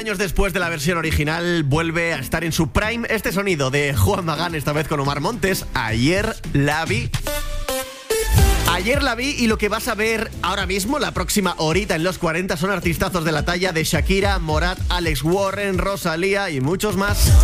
años después de la versión original, vuelve a estar en su prime este sonido de Juan Magán, esta vez con Omar Montes. Ayer la vi. Ayer la vi y lo que vas a ver ahora mismo, la próxima horita en los 40, son artistazos de la talla de Shakira, Morat, Alex Warren, Rosalía y muchos más.